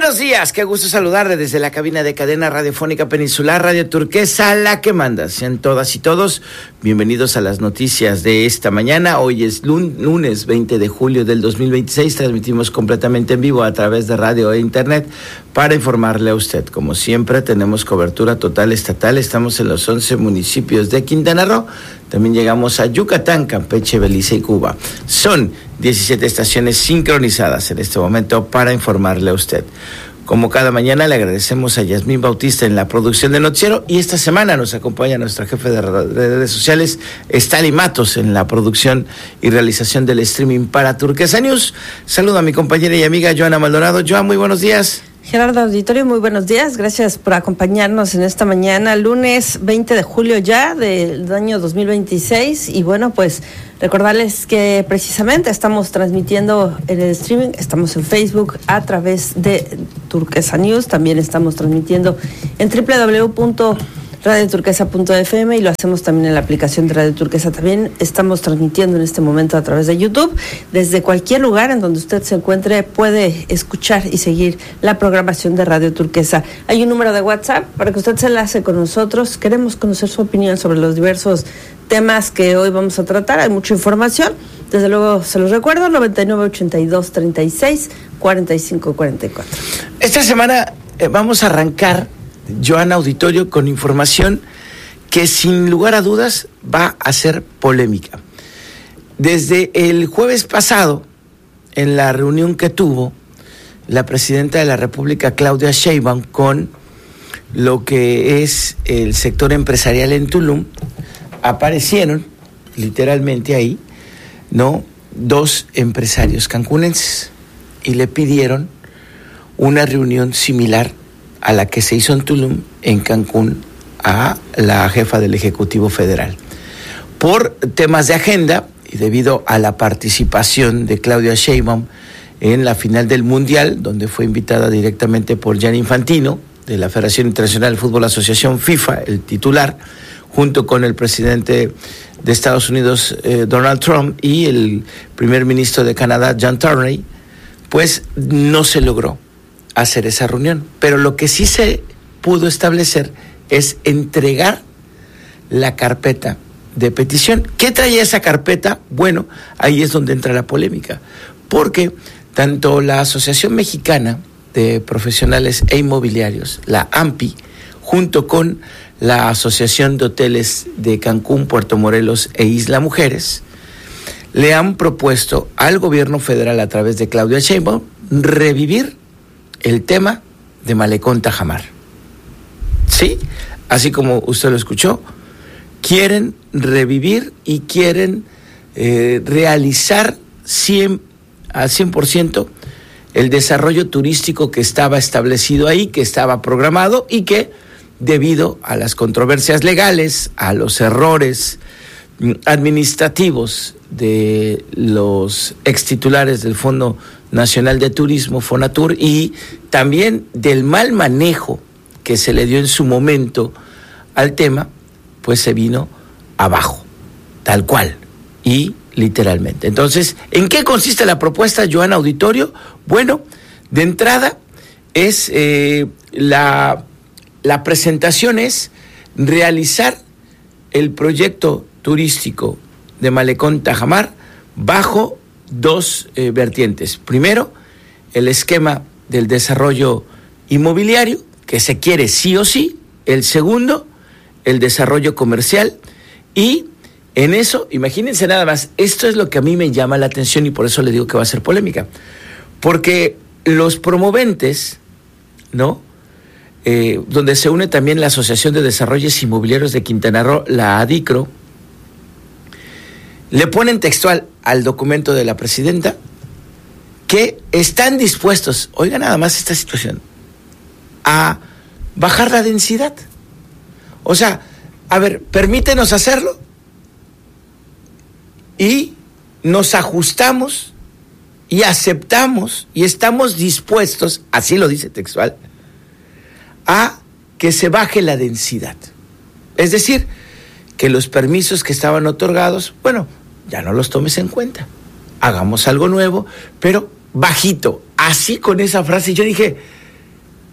Buenos días, qué gusto saludarle desde la cabina de Cadena Radiofónica Peninsular, Radio Turquesa, la que manda. Sean todas y todos bienvenidos a las noticias de esta mañana. Hoy es lunes 20 de julio del 2026. Transmitimos completamente en vivo a través de radio e internet para informarle a usted. Como siempre, tenemos cobertura total estatal. Estamos en los 11 municipios de Quintana Roo. También llegamos a Yucatán, Campeche, Belice y Cuba. Son 17 estaciones sincronizadas en este momento para informarle a usted. Como cada mañana, le agradecemos a Yasmín Bautista en la producción del noticiero, y esta semana nos acompaña nuestra jefe de redes sociales, Estali Matos, en la producción y realización del streaming para Turquesa News. Saludo a mi compañera y amiga Joana Maldonado. Joana, muy buenos días. Gerardo Auditorio, muy buenos días. Gracias por acompañarnos en esta mañana, lunes 20 de julio ya del año 2026. Y bueno, pues recordarles que precisamente estamos transmitiendo en el streaming, estamos en Facebook a través de Turquesa News, también estamos transmitiendo en www.radioturquesa.fm y lo hacemos también en la aplicación de Radio Turquesa. También estamos transmitiendo en este momento a través de YouTube. Desde cualquier lugar en donde usted se encuentre puede escuchar y seguir la programación de Radio Turquesa. Hay un número de WhatsApp para que usted se enlace con nosotros. Queremos conocer su opinión sobre los diversos temas que hoy vamos a tratar. Hay mucha información. Desde luego se los recuerdo, 9982364544. Esta semana vamos a arrancar, Joana Auditorio, con información que sin lugar a dudas va a ser polémica. Desde el jueves pasado, en la reunión que tuvo la presidenta de la República, Claudia Sheinbaum, con lo que es el sector empresarial en Tulum, aparecieron literalmente ahí, ¿no?, dos empresarios cancunenses y le pidieron una reunión similar a la que se hizo en Tulum, en Cancún, a la jefa del Ejecutivo Federal. Por temas de agenda y debido a la participación de Claudia Sheinbaum en la final del Mundial, donde fue invitada directamente por Gianni Infantino, de la Federación Internacional de Fútbol Asociación FIFA, el titular, junto con el presidente de Estados Unidos, Donald Trump, y el primer ministro de Canadá, John Turney, pues no se logró hacer esa reunión. Pero lo que sí se pudo establecer es entregar la carpeta de petición. ¿Qué traía esa carpeta? Bueno, ahí es donde entra la polémica, porque tanto la Asociación Mexicana de Profesionales e Inmobiliarios, la AMPI, junto con la Asociación de Hoteles de Cancún, Puerto Morelos e Isla Mujeres, le han propuesto al gobierno federal, a través de Claudia Sheinbaum, revivir el tema de Malecón Tajamar. ¿Sí? Así como usted lo escuchó, quieren revivir y quieren realizar al 100% el desarrollo turístico que estaba establecido ahí, que estaba programado y que, debido a las controversias legales, a los errores administrativos de los extitulares del Fondo Nacional de Turismo, Fonatur, y también del mal manejo que se le dio en su momento al tema, pues se vino abajo, tal cual, y literalmente. Entonces, ¿en qué consiste la propuesta, Joana Auditorio? Bueno, de entrada es la presentación es realizar el proyecto turístico de Malecón Tajamar bajo dos vertientes. Primero, el esquema del desarrollo inmobiliario, que se quiere sí o sí. El segundo, el desarrollo comercial. Y en eso, imagínense nada más, esto es lo que a mí me llama la atención y por eso le digo que va a ser polémica. Porque los promoventes, ¿no?, donde se une también la Asociación de Desarrollos Inmobiliarios de Quintana Roo, la ADICRO, le ponen textual al documento de la presidenta que están dispuestos, oiga nada más esta situación, a bajar la densidad. O sea, a ver, permítenos hacerlo y nos ajustamos y aceptamos y estamos dispuestos, así lo dice textual, a que se baje la densidad. Es decir, que los permisos que estaban otorgados, bueno, ya no los tomes en cuenta. Hagamos algo nuevo, pero bajito. Así, con esa frase, yo dije,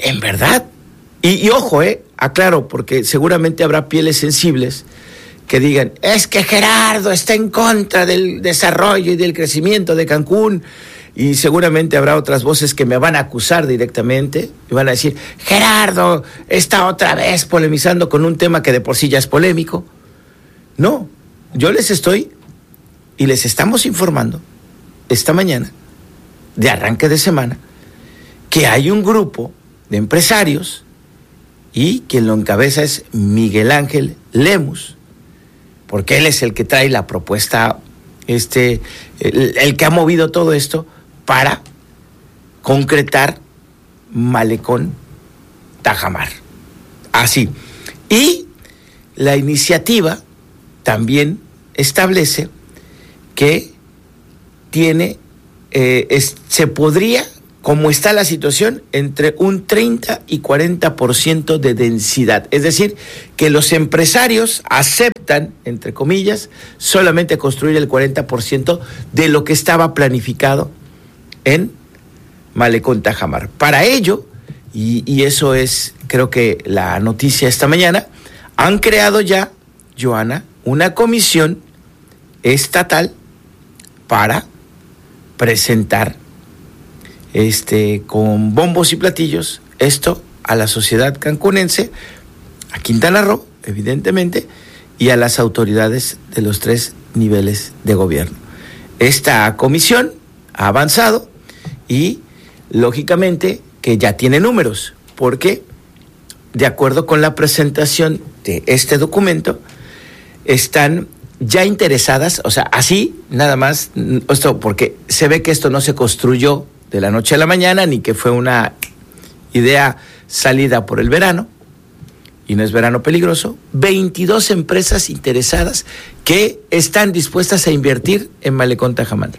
¿En verdad? Y ojo, aclaro, porque seguramente habrá pieles sensibles que digan, es que Gerardo está en contra del desarrollo y del crecimiento de Cancún, y seguramente habrá otras voces que me van a acusar directamente y van a decir, Gerardo está otra vez polemizando con un tema que de por sí ya es polémico. No, yo les estoy y les estamos informando esta mañana, de arranque de semana, que hay un grupo de empresarios y quien lo encabeza es Miguel Ángel Lemus, porque él es el que trae la propuesta, el que ha movido todo esto para concretar Malecón Tajamar. Así. Y la iniciativa también establece que tiene, se podría, como está la situación, entre un 30 y 40% de densidad. Es decir, que los empresarios aceptan, entre comillas, solamente construir el 40% de lo que estaba planificado en Malecón Tajamar. Para ello, y eso es, creo que la noticia esta mañana, han creado ya, Joana, una comisión estatal para presentar con bombos y platillos esto a la sociedad cancunense, a Quintana Roo, evidentemente, y a las autoridades de los 3 niveles de gobierno. Esta comisión ha avanzado y, lógicamente, que ya tiene números, porque, de acuerdo con la presentación de este documento, están ya interesadas, o sea, así, nada más, esto, porque se ve que esto no se construyó de la noche a la mañana, ni que fue una idea salida por el verano, y no es verano peligroso. 22 empresas interesadas que están dispuestas a invertir en Malecón Tajamar.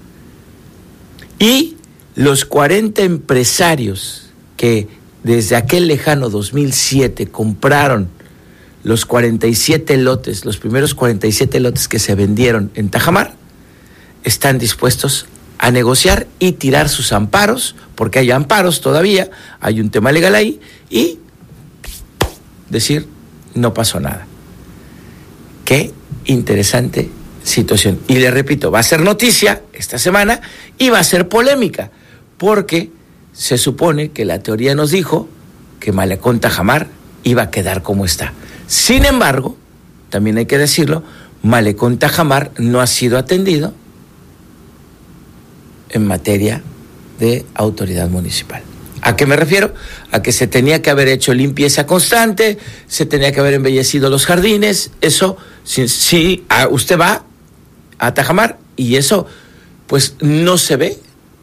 Y los 40 empresarios que desde aquel lejano 2007 compraron los 47 lotes, los primeros 47 lotes que se vendieron en Tajamar, están dispuestos a negociar y tirar sus amparos, porque hay amparos todavía, hay un tema legal ahí, y decir, no pasó nada. Qué interesante situación. Y le repito, va a ser noticia esta semana y va a ser polémica, porque se supone que la teoría nos dijo que Malecón Tajamar iba a quedar como está. Sin embargo, también hay que decirlo, Malecón Tajamar no ha sido atendido en materia de autoridad municipal. ¿A qué me refiero? A que se tenía que haber hecho limpieza constante, se tenía que haber embellecido los jardines, eso, si usted va a Tajamar y eso, pues no se ve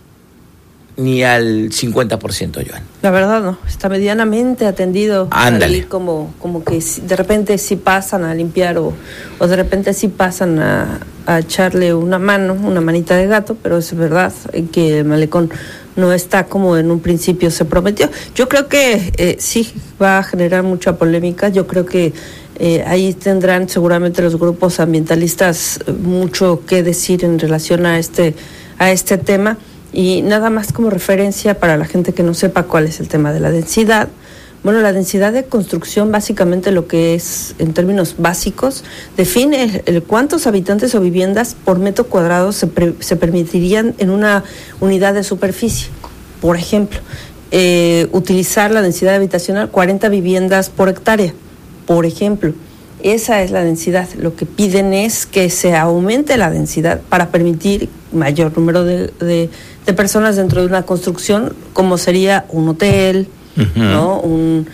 ni al 50%, Joan. La verdad no, está medianamente atendido. Ándale. Ahí como que de repente sí pasan a limpiar o de repente sí pasan a echarle una manita de gato, pero es verdad que el malecón no está como en un principio se prometió. Yo creo que sí va a generar mucha polémica. Yo creo que ahí tendrán seguramente los grupos ambientalistas mucho que decir en relación a este tema. Y nada más como referencia para la gente que no sepa cuál es el tema de la densidad. Bueno, la densidad de construcción básicamente lo que es, en términos básicos, define el cuántos habitantes o viviendas por metro cuadrado se permitirían en una unidad de superficie. Por ejemplo, utilizar la densidad habitacional 40 viviendas por hectárea, por ejemplo. Esa es la densidad. Lo que piden es que se aumente la densidad para permitir mayor número de personas dentro de una construcción, como sería un hotel, uh-huh, ¿no? Un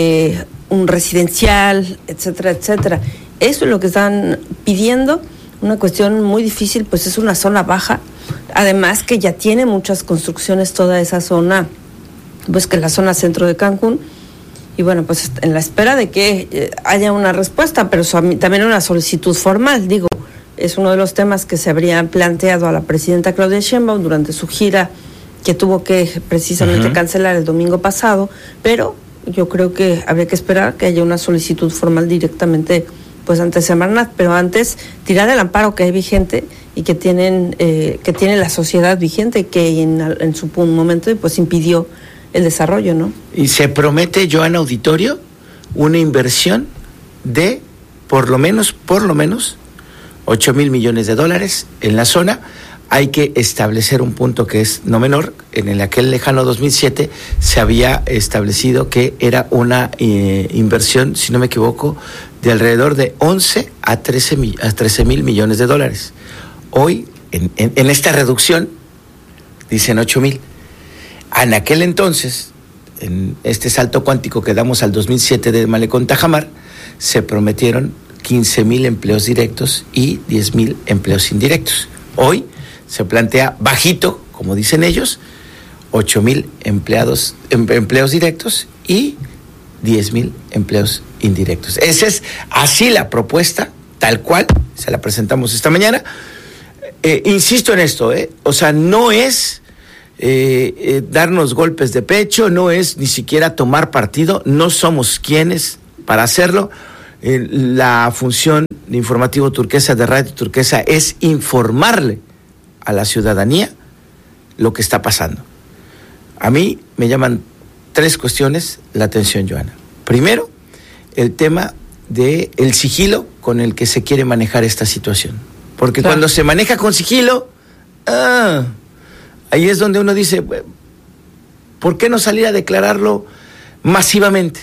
residencial, etcétera, etcétera. Eso es lo que están pidiendo. Una cuestión muy difícil, pues es una zona baja. Además que ya tiene muchas construcciones toda esa zona, pues que es la zona centro de Cancún. Y bueno, pues en la espera de que haya una respuesta, pero también una solicitud formal, digo, es uno de los temas que se habrían planteado a la presidenta Claudia Sheinbaum durante su gira que tuvo que precisamente cancelar el domingo pasado, pero yo creo que habría que esperar que haya una solicitud formal directamente pues ante Semarnat, pero antes tirar el amparo que hay vigente y que tiene la sociedad vigente, que en su momento pues impidió el desarrollo, ¿no? Y se promete, Joana Auditorio, una inversión de por lo menos 8,000 millones de dólares en la zona. Hay que establecer un punto que es no menor. En aquel lejano 2007 se había establecido que era una inversión, si no me equivoco, de alrededor de 11 a 13 mil millones de dólares. Hoy, en esta reducción, dicen 8,000. En aquel entonces, en este salto cuántico que damos al 2007 de Malecón Tajamar, se prometieron 15,000 empleos directos y 10,000 empleos indirectos. Hoy se plantea bajito, como dicen ellos, 8,000 empleos directos y 10,000 empleos indirectos. Esa es así la propuesta, tal cual, se la presentamos esta mañana. Insisto en esto, o sea, no es darnos golpes de pecho, no es ni siquiera tomar partido, no somos quienes para hacerlo. La función de Informativo Turquesa, de Radio Turquesa, es informarle a la ciudadanía lo que está pasando. A mí me llaman 3 cuestiones la atención, Joana. Primero, el tema del sigilo con el que se quiere manejar esta situación. Porque cuando se maneja con sigilo, ahí es donde uno dice, ¿por qué no salir a declararlo masivamente?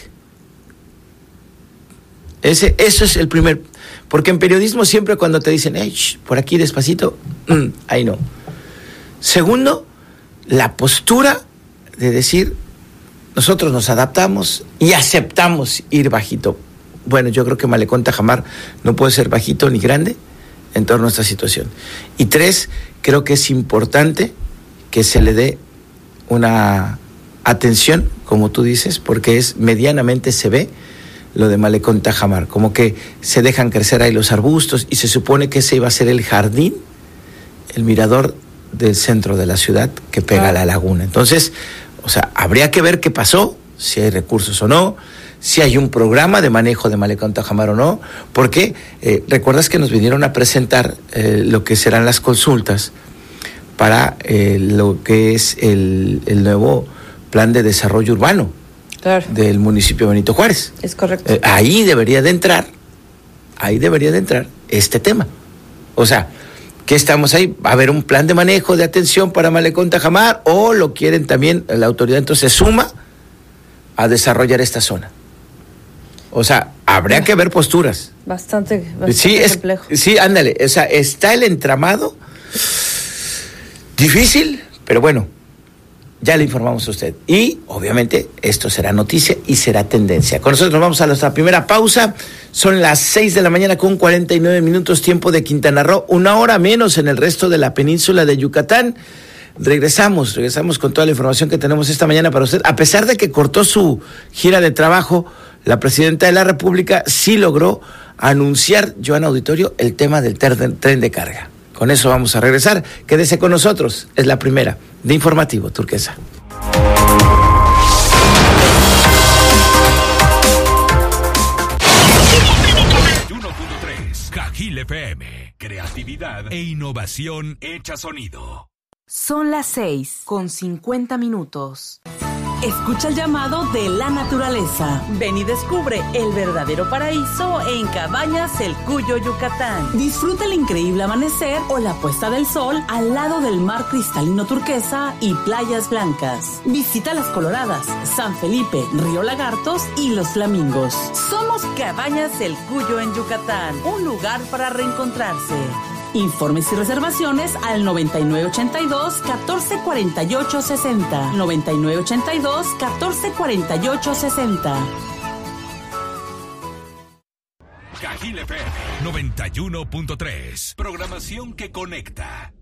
Eso es el primer. Porque en periodismo siempre cuando te dicen, por aquí despacito, ahí no. Segundo, la postura de decir, nosotros nos adaptamos y aceptamos ir bajito. Bueno, yo creo que Malecón Tajamar no puede ser bajito ni grande en torno a esta situación. Y 3, creo que es importante que se le dé una atención, como tú dices, porque medianamente se ve lo de Malecón Tajamar, como que se dejan crecer ahí los arbustos y se supone que ese iba a ser el jardín, el mirador del centro de la ciudad que pega a la laguna. Entonces, o sea, habría que ver qué pasó, si hay recursos o no, si hay un programa de manejo de Malecón Tajamar o no, porque recuerdas que nos vinieron a presentar lo que serán las consultas para lo que es el nuevo plan de desarrollo urbano. Claro. Del municipio Benito Juárez. Es correcto. Ahí debería de entrar este tema. O sea, ¿qué estamos ahí? ¿Va a haber un plan de manejo de atención para Malecón Tajamar o lo quieren también, la autoridad entonces se suma a desarrollar esta zona? O sea, habría que ver posturas. Bastante sí, complejo. Sí, ándale. O sea, está el entramado difícil, pero bueno, ya le informamos a usted. Y, obviamente, esto será noticia y será tendencia. Con nosotros nos vamos a nuestra primera pausa. Son las 6 de la mañana con 49 minutos, tiempo de Quintana Roo. 1 hora menos en el resto de la península de Yucatán. Regresamos con toda la información que tenemos esta mañana para usted. A pesar de que cortó su gira de trabajo, la presidenta de la República sí logró anunciar, Joana Auditorio, el tema del tren de carga. Con eso vamos a regresar. Quédese con nosotros. Es la primera de Informativo Turquesa. Cajil FM. Creatividad e innovación hecha sonido. Son las 6:50. Escucha el llamado de la naturaleza. Ven y descubre el verdadero paraíso en Cabañas El Cuyo, Yucatán. Disfruta el increíble amanecer o la puesta del sol al lado del mar cristalino turquesa y playas blancas. Visita Las Coloradas, San Felipe, Río Lagartos y Los Flamingos. Somos Cabañas El Cuyo en Yucatán, un lugar para reencontrarse. Informes y reservaciones al 9982-1448-60. 9982-1448-60. Cajil FM 91.3. Programación que conecta.